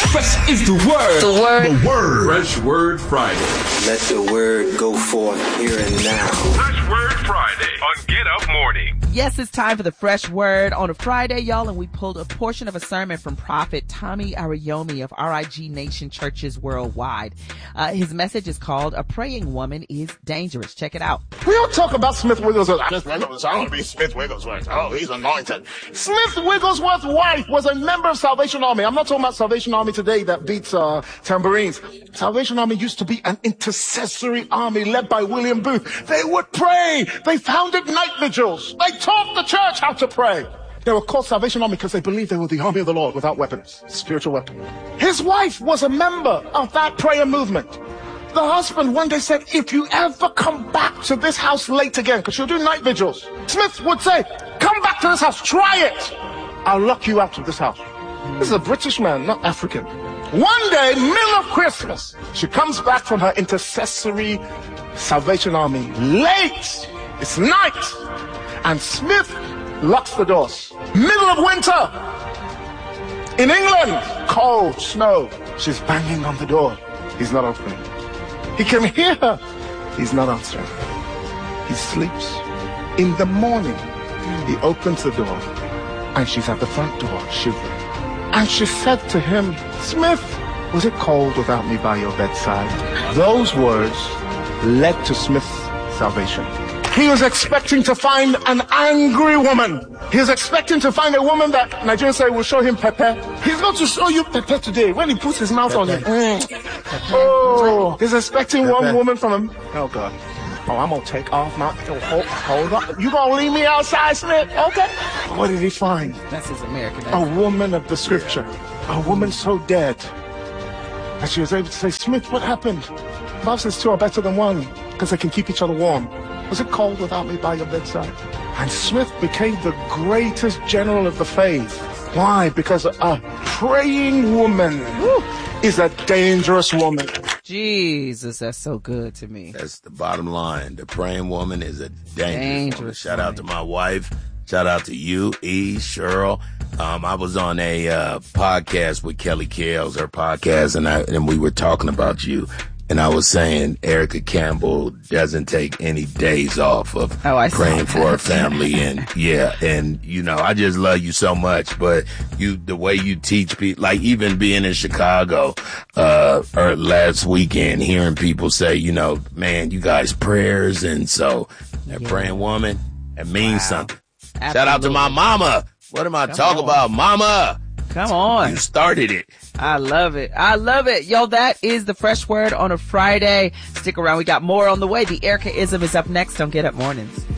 Fresh is the word. The word. The word. Fresh Word Friday. Let the word go forth here and now. Fresh Word Friday on Get Up Morning. Yes, it's time for the Fresh Word on a Friday, y'all, and we pulled a portion of a sermon from Prophet Tommy Ariyomi of RIG Nation Churches Worldwide. His message is called "A Praying Woman is Dangerous." Check it out. We don't talk about Smith Wigglesworth. I want to be Smith Wigglesworth. Oh, he's anointed. Smith Wigglesworth's wife was a member of Salvation Army. I'm not talking about Salvation Army today that beats tambourines. Salvation Army used to be an intercessory army led by William Booth. They would pray. They founded night vigils. They taught the church how to pray. They were called Salvation Army because they believed they were the army of the Lord without weapons, spiritual weapons. His wife was a member of that prayer movement. The husband one day said, if you ever come back to this house late again, because she'll do night vigils, Smith would say, come back to this house, try it. I'll lock you out of this house. This is a British man, not African. One day, middle of Christmas, she comes back from her intercessory Salvation Army late. It's night. And Smith locks the doors. Middle of winter. In England, cold, snow. She's banging on the door. He's not opening. He can hear her. He's not answering. He sleeps. In the morning, he opens the door, and she's at the front door, shivering. And she said to him, Smith, was it cold without me by your bedside? Those words led to Smith's salvation. He was expecting to find an angry woman. He was expecting to find a woman that Nigerians say will show him pepper. He's going to show you pepper today when he puts his mouth on you. Oh, he's expecting one woman from oh God. Oh, I'm going to take off my, hold on. You going to leave me outside, Smith? Okay. What did he find? That's his American accent. A woman of the scripture. A woman so dead that she was able to say, Smith, what happened? The Bible says two are better than one because they can keep each other warm. Was it cold without me by your bedside? And Smith became the greatest general of the faith. Why? Because a praying woman is a dangerous woman. Jesus, that's so good to me. That's the bottom line. The praying woman is a dangerous woman. Shout out to my wife. Shout out to you, E, Cheryl. I was on a podcast with Kelly Kells, her podcast, and we were talking about you. And I was saying Erica Campbell doesn't take any days off of praying for her family. And yeah, and you know, I just love you so much. But the way you teach people, like even being in Chicago, or last weekend, hearing people say, you know, man, you guys prayers. And so that praying woman, it means something. Absolutely. Shout out to my mama. What am I talking about, mama? Come on. You started it. I love it. I love it. Yo, that is the Fresh Word on a Friday. Stick around. We got more on the way. The Erica-ism is up next on Get Up Mornings.